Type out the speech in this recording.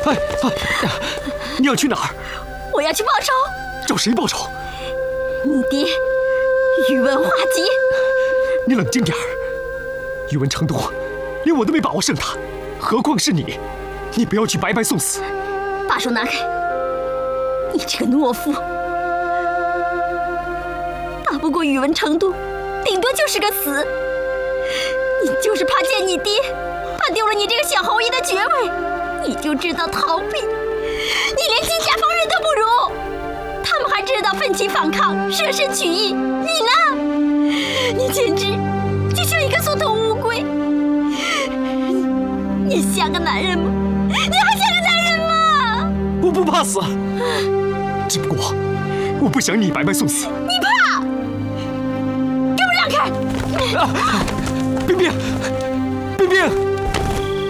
你要去哪儿？ 我要去报仇。 找谁报仇？ 你爹，宇文化及。 你冷静点儿。宇文成都，连我都没把握胜他，何况是你？你不要去白白送死。 把手拿开！你这个懦夫！打不过宇文成都，顶多就是个死。你就是怕见你爹，怕丢了你这个小侯爷的爵位，你就知道逃避。你连金家方人都不如，他们还知道奋起反抗，舍身取义。你呢？你简直就像一个缩头乌龟。你像个男人吗？你还像个男人吗？ 我不怕死，只不过我不想你白白送死。 你怕？给我让开！ 冰冰，